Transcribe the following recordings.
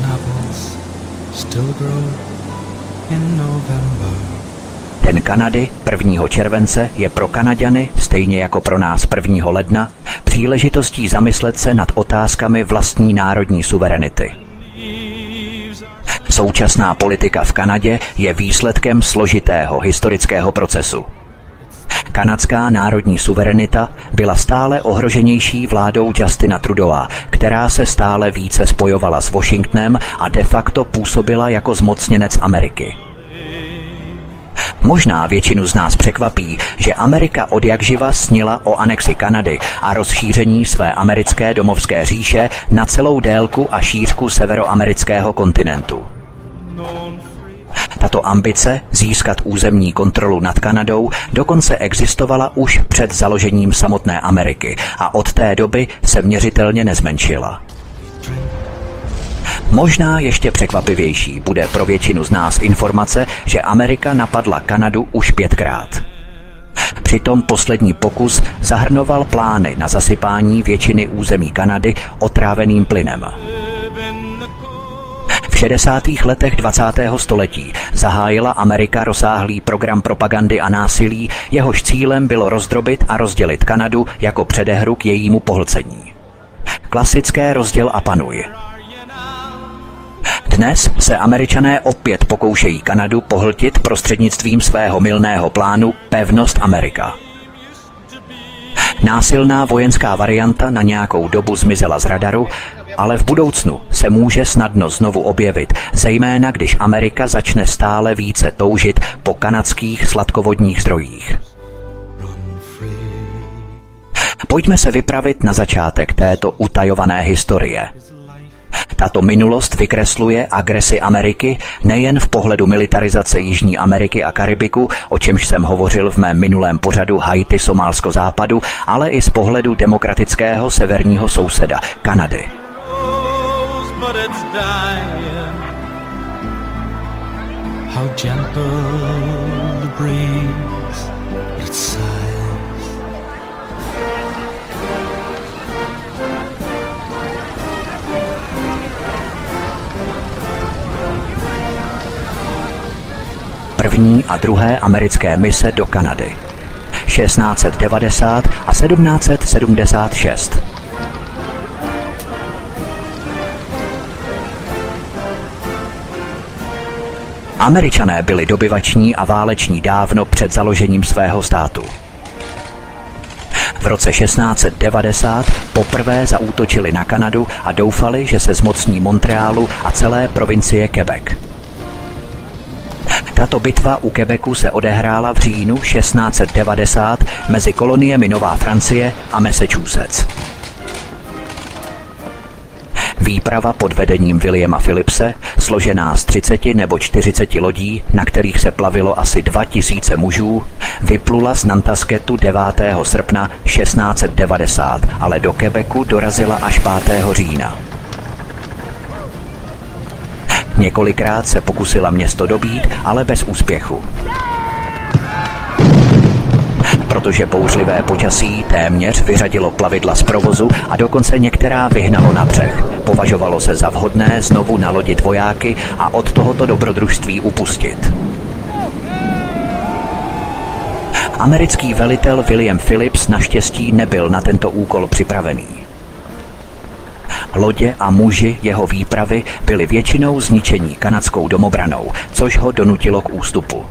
apples still grow in November. Den Kanady 1. července je pro Kanaďany, stejně jako pro nás 1. ledna, příležitostí zamyslet se nad otázkami vlastní národní suverenity. Současná politika v Kanadě je výsledkem složitého historického procesu. Kanadská národní suverenita byla stále ohroženější vládou Justina Trudeaua, která se stále více spojovala s Washingtonem a de facto působila jako zmocněnec Ameriky. Možná většinu z nás překvapí, že Amerika odjakživa snila o anexi Kanady a rozšíření své americké domovské říše na celou délku a šířku severoamerického kontinentu. Tato ambice získat územní kontrolu nad Kanadou dokonce existovala už před založením samotné Ameriky a od té doby se měřitelně nezmenšila. Možná ještě překvapivější bude pro většinu z nás informace, že Amerika napadla Kanadu už 5krát. Přitom poslední pokus zahrnoval plány na zasypání většiny území Kanady otráveným plynem. V 60. letech 20. století zahájila Amerika rozsáhlý program propagandy a násilí, jehož cílem bylo rozdrobit a rozdělit Kanadu jako předehru k jejímu pohlcení. Klasické rozděl a panuj. Dnes se Američané opět pokoušejí Kanadu pohltit prostřednictvím svého mylného plánu Pevnost Amerika. Násilná vojenská varianta na nějakou dobu zmizela z radaru, ale v budoucnu se může snadno znovu objevit, zejména když Amerika začne stále více toužit po kanadských sladkovodních zdrojích. Pojďme se vypravit na začátek této utajované historie. Tato minulost vykresluje agresi Ameriky nejen v pohledu militarizace Jižní Ameriky a Karibiku, o čemž jsem hovořil v mém minulém pořadu Haiti, Somálsko, Západu, ale i z pohledu demokratického severního souseda, Kanady. How gentle the breeze, it sighs. První a druhé americké mise do Kanady 1690 a 1776. Američané byli dobyvační a váleční dávno před založením svého státu. V roce 1690 poprvé zaútočili na Kanadu a doufali, že se zmocní Montrealu a celé provincie Quebec. Tato bitva u Quebecu se odehrála v říjnu 1690 mezi koloniemi Nová Francie a Massachusetts. Výprava pod vedením Williama Phillipse, složená z 30 nebo 40 lodí, na kterých se plavilo asi 2000 mužů, vyplula z Nantasketu 9. srpna 1690, ale do Quebecu dorazila až 5. října. Několikrát se pokusila město dobít, ale bez úspěchu. Protože bouřlivé počasí téměř vyřadilo plavidla z provozu a dokonce některá vyhnalo na břeh, považovalo se za vhodné znovu nalodit vojáky a od tohoto dobrodružství upustit. Americký velitel William Phillips naštěstí nebyl na tento úkol připravený. Lodě a muži jeho výpravy byli většinou zničení kanadskou domobranou, což ho donutilo k ústupu.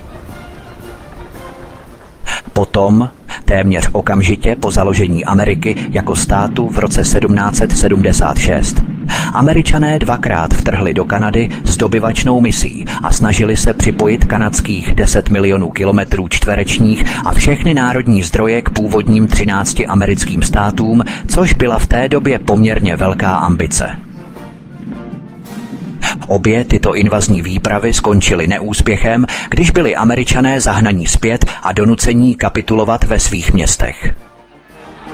Potom, téměř okamžitě po založení Ameriky jako státu v roce 1776, Američané 2krát vtrhli do Kanady s dobyvačnou misí a snažili se připojit kanadských 10 milionů kilometrů čtverečních a všechny národní zdroje k původním 13 americkým státům, což byla v té době poměrně velká ambice. Obě tyto invazní výpravy skončily neúspěchem, když byli Američané zahnaní zpět a donucení kapitulovat ve svých městech.